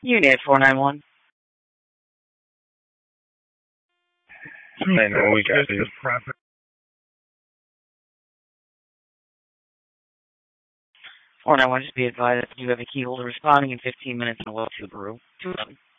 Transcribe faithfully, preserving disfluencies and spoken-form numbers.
Unit four nine one. I know we got you. four nine one, just be advised that you have a key holder responding in fifteen minutes and a well to Peru. two eleven.